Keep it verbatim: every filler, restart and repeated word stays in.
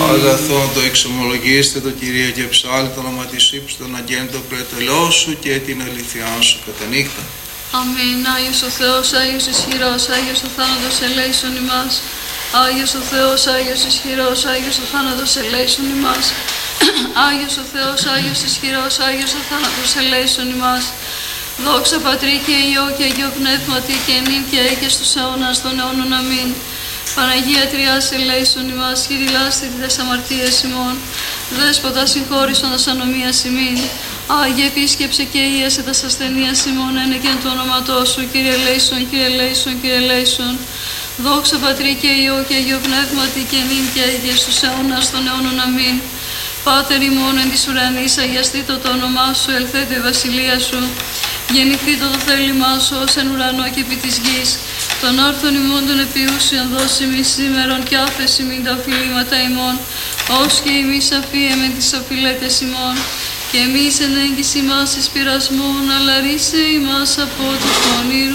Αγαθόν το εξομολογήστε το Κυρία και ψάλει το όνομα της ύψης των αγγέλων το πρετελό σου και την αληθειά σου κατά νύχτα. Αμήν. Άγιος ο Θεός, Άγιος ισχυρός, Άγιος ο θάνατος ελέησον ημάς. Άγιος ο Θεός, Άγιος ισχυρός, Άγιος ο θάνατος ελέησον ημάς. Άγιος ο Θεός, Άγιος ισχυρός, Άγιος ο θάνατος ελέησον ημάς. Δόξα Πατρί και Υιό και Αγίο Πνεύματι και νυν και αεί και στους αιώνας των αιώνων. Αμήν. Παναγία Τριάς ελέησον ημάς, Κύριε λάστη τες αμαρτίες ημών, Δέσποτα συγχώρησον τας ανομίας ημίν, Άγιε επίσκεψε και ίασε τας ασθενείας ημών, ένεκεν το όνοματό σου, Κύριε ελέησον, Κύριε ελέησον, Κύριε ελέησον. Δόξα Πατρί και Υιό και Αγίο Πνεύματι και νυν και αεί και στους αιώνας των αιώνων. Αμήν. Πάτερ ημών εν της ουρανής, αγιαστήτω το όνομά σου, ελθέτω η βασιλεία σου. Γεννηθήτω το θέλημά σου ως εν ουρανό και επί της γης. Των όρθων ημών των επιούσιων δώσει ημίς σήμερον και άφεση μην τα οφειλήματα ημών, ως και ημίς αφίεμεν τις οφειλέτες ημών. Και εμείς εν έγκυση μας εις πειρασμόν, αλλά ρίσε ημάς από του πονηρού.